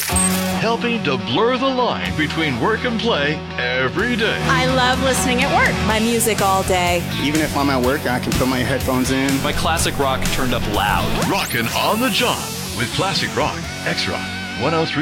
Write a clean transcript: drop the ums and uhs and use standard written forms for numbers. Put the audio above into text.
helping to blur the line between work and play every day. I love listening at work. My music all day. Even if I'm at work, I can put my headphones in. My classic rock turned up loud. Rockin' on the job with Classic Rock, X-Rock, 103.